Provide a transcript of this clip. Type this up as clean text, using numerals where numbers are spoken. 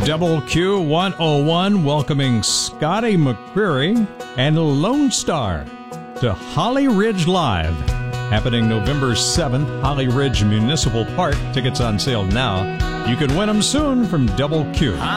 Double Q 101 welcoming Scotty McCreery and Lone Star to Holly Ridge Live. Happening November 7th, Holly Ridge Municipal Park. Tickets on sale now. You can win them soon from Double Q.